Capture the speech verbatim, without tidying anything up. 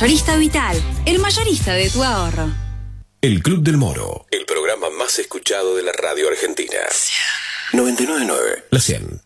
Mayorista Vital, el mayorista de tu ahorro. El Club del Moro, el programa más escuchado de la radio argentina. noventa y nueve punto nueve, La cien.